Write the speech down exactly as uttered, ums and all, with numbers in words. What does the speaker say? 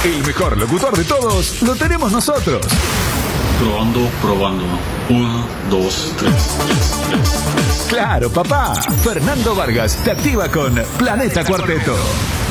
El mejor locutor de todos lo tenemos nosotros. Probando, probando. Uno, dos, tres, tres, tres, tres. Claro, papá. Fernando Vargas te activa con Planeta Cuarteto.